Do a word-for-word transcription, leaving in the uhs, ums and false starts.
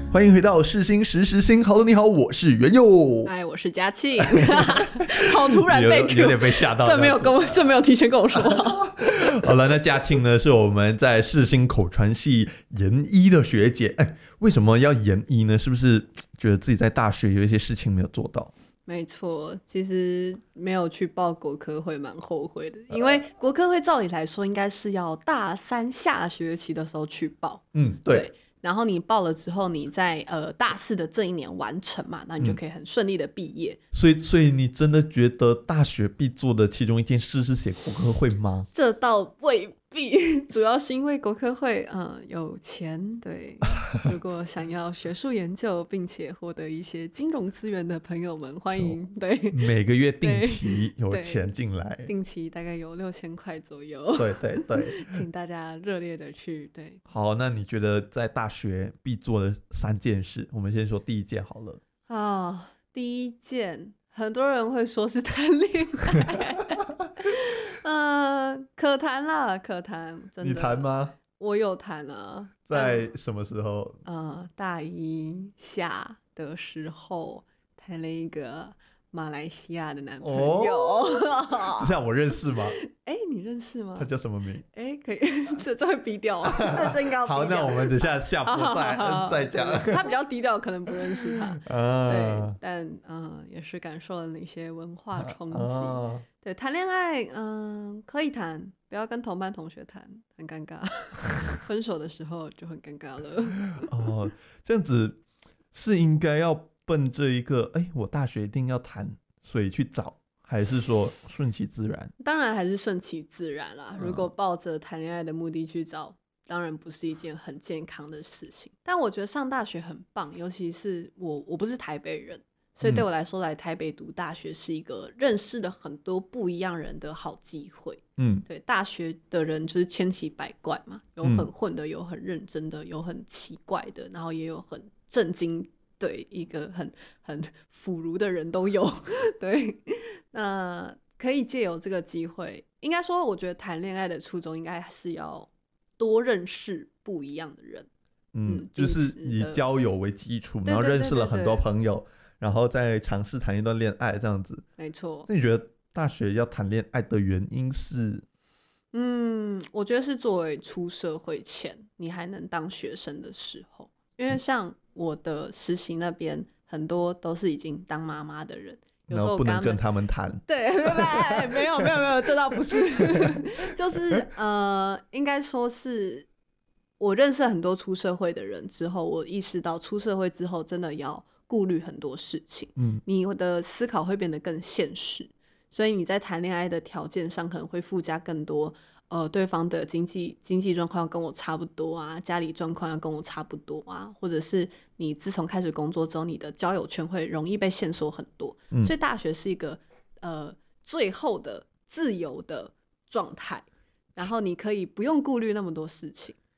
欢迎回到世新时时新。Hello， 你好，我是元佑。 哎，我是嘉庆。好突然被 Q， 有点被吓到。 这没有跟我，这没有提前跟我说。 好了，那嘉庆呢是我们在世新口传系研一的学姐。哎，为什么要研一呢？是不是觉得自己在大学有一些事情没有做到？ 没错，其实没有去报国科会蛮后悔的，因为国科会照理来说应该是要大三下学期的时候去报。 嗯，对。对， 然后你报了之后，你在呃大四的这一年完成嘛，那你就可以很顺利的毕业。 嗯、所以，所以你真的觉得大学必做的其中一件事是写国科会吗？ 这倒未必，主要是因为国科会嗯有钱。对，如果想要学术研究并且获得一些金融资源的朋友们，欢迎。对， 每个月定期有钱进来， 定期大概有六千块左右。 对对对， 请大家热烈的去。对， 好，那你觉得在大学必做的三件事，我们先说第一件好了。 啊、哦，第一件，很多人会说是谈恋爱。呃，可谈啦，可谈。真的， 你谈吗？ 我有谈啊。 在什么时候？ 呃，大一下的时候谈了一个马来西亚的男朋友。 哦，这样我认识吗？ 哎、欸，你认识吗？ 他叫什么名？ 哎、欸，可以，这这会逼掉，这这应该要逼掉。 好，那我们等一下下播再再讲。 他比较低调，可能不认识他。 啊、 对，但嗯、呃，也是感受了那些文化冲击。啊、对，谈恋爱，嗯、呃，可以谈，不要跟同班同学谈，很尴尬。分手的时候就很尴尬了。 哦，这样子是应该要奔着一个，哎，我大学一定要谈，所以去找。还是说顺其自然？ 当然还是顺其自然啦。如果抱着谈恋爱的目的去找，当然不是一件很健康的事情。但我觉得上大学很棒，尤其是我，我不是台北人，所以对我来说，来台北读大学是一个认识了很多不一样人的好机会。嗯，对，大学的人就是千奇百怪嘛，有很混的，有很认真的，有很奇怪的，然后也有很震惊。对，一个很很腐儒的人都有。对，那可以借由这个机会，应该说我觉得谈恋爱的初衷应该是要多认识不一样的人。 嗯，嗯就是以交友为基础，然后认识了很多朋友，然后再尝试谈一段恋爱这样子。 没错。 那你觉得大学要谈恋爱的原因是？ 嗯，我觉得是作为出社会前你还能当学生的时候，因为像我的实习那边很多都是已经当妈妈的人，有时候然后不能跟他们谈。 对，没有没有没有，这倒不是。就是呃，应该说是我认识很多出社会的人之后，我意识到出社会之后真的要顾虑很多事情。嗯，你的思考会变得更现实，所以你在谈恋爱的条件上可能会附加更多。呃，对方的经济经济状况要跟我差不多啊，家里状况要跟我差不多啊，或者是你自从开始工作之后，你的交友圈会容易被限缩很多。嗯、所以大学是一个呃最后的自由的状态，然后你可以不用顾虑那么多事情。